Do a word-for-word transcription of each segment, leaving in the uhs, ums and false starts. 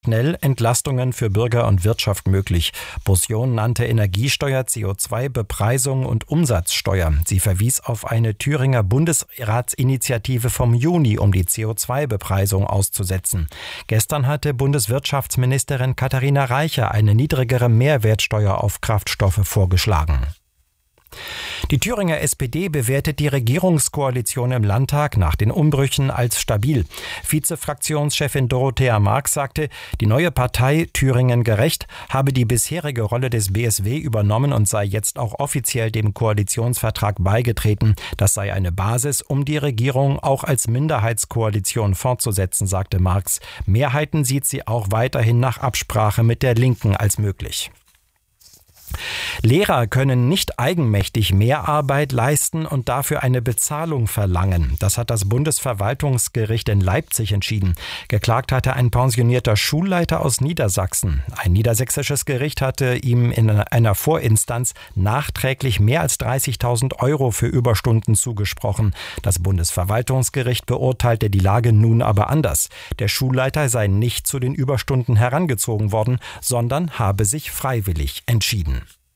Schnell Entlastungen für Bürger und Wirtschaft möglich. Bosion nannte Energiesteuer, C O zwei Bepreisung und Umsatzsteuer. Sie verwies auf eine Thüringer Bundesratsinitiative vom Juni, um die C O zwei Bepreisung auszusetzen. Gestern hatte Bundeswirtschaftsministerin Katharina Reiche eine niedrigere Mehrwertsteuer auf Kraftstoffe vorgeschlagen. Die Thüringer S P D bewertet die Regierungskoalition im Landtag nach den Umbrüchen als stabil. Vizefraktionschefin Dorothea Marx sagte, die neue Partei Thüringen gerecht habe die bisherige Rolle des B S W übernommen und sei jetzt auch offiziell dem Koalitionsvertrag beigetreten. Das sei eine Basis, um die Regierung auch als Minderheitskoalition fortzusetzen, sagte Marx. Mehrheiten sieht sie auch weiterhin nach Absprache mit der Linken als möglich. Lehrer können nicht eigenmächtig Mehrarbeit leisten und dafür eine Bezahlung verlangen. Das hat das Bundesverwaltungsgericht in Leipzig entschieden. Geklagt hatte ein pensionierter Schulleiter aus Niedersachsen. Ein niedersächsisches Gericht hatte ihm in einer Vorinstanz nachträglich mehr als dreißigtausend Euro für Überstunden zugesprochen. Das Bundesverwaltungsgericht beurteilte die Lage nun aber anders. Der Schulleiter sei nicht zu den Überstunden herangezogen worden, sondern habe sich freiwillig entschieden.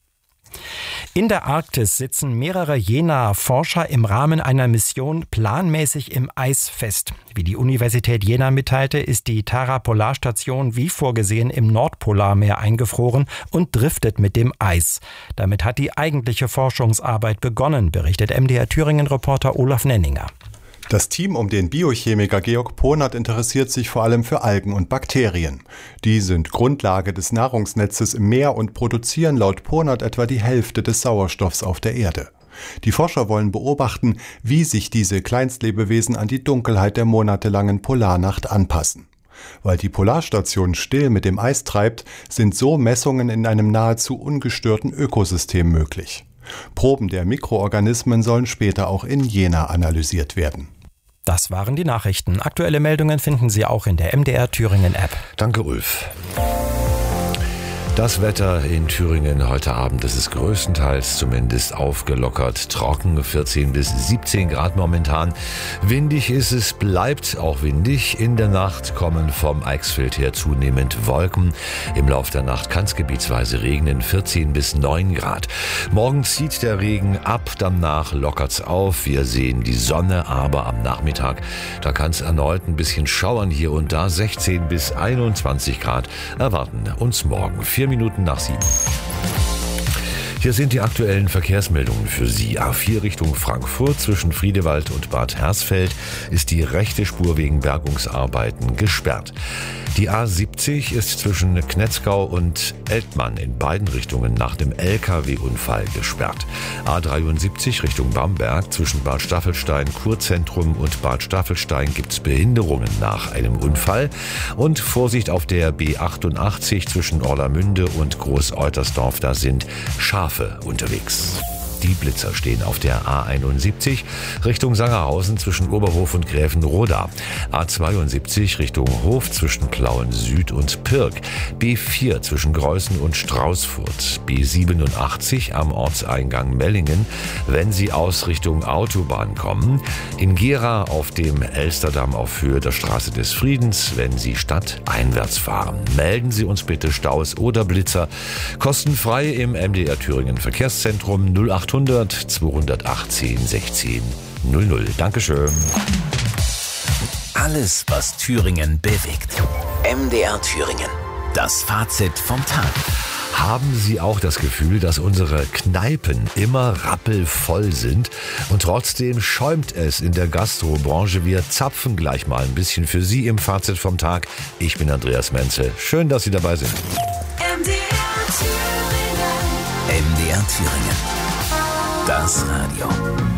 In der Arktis sitzen mehrere Jenaer Forscher im Rahmen einer Mission planmäßig im Eis fest. Wie die Universität Jena mitteilte, ist die Tara-Polarstation wie vorgesehen im Nordpolarmeer eingefroren und driftet mit dem Eis. Damit hat die eigentliche Forschungsarbeit begonnen, berichtet M D R Thüringen-Reporter Olaf Nenninger. Das Team um den Biochemiker Georg Ponert interessiert sich vor allem für Algen und Bakterien. Die sind Grundlage des Nahrungsnetzes im Meer und produzieren laut Ponert etwa die Hälfte des Sauerstoffs auf der Erde. Die Forscher wollen beobachten, wie sich diese Kleinstlebewesen an die Dunkelheit der monatelangen Polarnacht anpassen. Weil die Polarstation still mit dem Eis treibt, sind so Messungen in einem nahezu ungestörten Ökosystem möglich. Proben der Mikroorganismen sollen später auch in Jena analysiert werden. Das waren die Nachrichten. Aktuelle Meldungen finden Sie auch in der M D R Thüringen App. Danke, Ulf. Das Wetter in Thüringen heute Abend, das ist größtenteils zumindest aufgelockert, trocken, vierzehn bis siebzehn Grad momentan. Windig ist es, bleibt auch windig. In der Nacht kommen vom Eichsfeld her zunehmend Wolken. Im Lauf der Nacht kann es gebietsweise regnen, vierzehn bis neun Grad. Morgen zieht der Regen ab, danach lockert's auf. Wir sehen die Sonne, aber am Nachmittag, da kann es erneut ein bisschen schauern hier und da. sechzehn bis einundzwanzig Grad erwarten uns morgen. Vier Minuten nach sieben. Hier sind die aktuellen Verkehrsmeldungen für Sie. A vier Richtung Frankfurt zwischen Friedewald und Bad Hersfeld ist die rechte Spur wegen Bergungsarbeiten gesperrt. Die A siebzig ist zwischen Knetzgau und Eltmann in beiden Richtungen nach dem L K W-Unfall gesperrt. A dreiundsiebzig Richtung Bamberg zwischen Bad Staffelstein, Kurzentrum und Bad Staffelstein gibt es Behinderungen nach einem Unfall. Und Vorsicht auf der B achtundachtzig zwischen Orlamünde und Groß-Eutersdorf, da sind Schafe unterwegs. Die Blitzer stehen auf der A einundsiebzig Richtung Sangerhausen zwischen Oberhof und Gräfenroda. A zweiundsiebzig Richtung Hof zwischen Plauen Süd und Pirk. B vier zwischen Greußen und Straußfurt. B siebenundachtzig am Ortseingang Mellingen, wenn Sie aus Richtung Autobahn kommen. In Gera auf dem Elsterdamm auf Höhe der Straße des Friedens, wenn Sie stadteinwärts fahren. Melden Sie uns bitte Staus oder Blitzer kostenfrei im M D R Thüringen Verkehrszentrum null acht hundert zweihundertachtzehn sechzehn null null. Dankeschön. Alles, was Thüringen bewegt. M D R Thüringen. Das Fazit vom Tag. Haben Sie auch das Gefühl, dass unsere Kneipen immer rappelvoll sind und trotzdem schäumt es in der Gastrobranche? Wir zapfen gleich mal ein bisschen für Sie im Fazit vom Tag. Ich bin Andreas Menzel. Schön, dass Sie dabei sind. M D R Thüringen. M D R Thüringen. Das Radio.